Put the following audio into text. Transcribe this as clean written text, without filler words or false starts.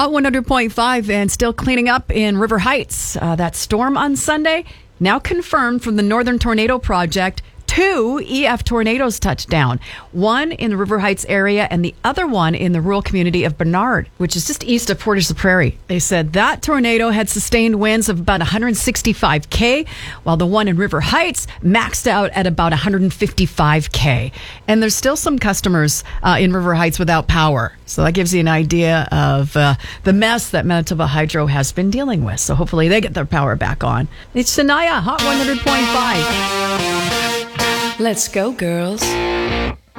Hot 100.5 and still cleaning up in River Heights. That storm on Sunday, now confirmed from the Northern Tornado Project. 2 EF tornadoes touched down. One in the River Heights area and the other one in the rural community of Bernard, which is just east of Portage la Prairie. They said that tornado had sustained winds of about 165K, while the one in River Heights maxed out at about 155K. And there's still some customers in River Heights without power. So that gives you an idea of the mess that Manitoba Hydro has been dealing with. So hopefully they get their power back on. It's Shania, Hot 100.5. Let's go, girls.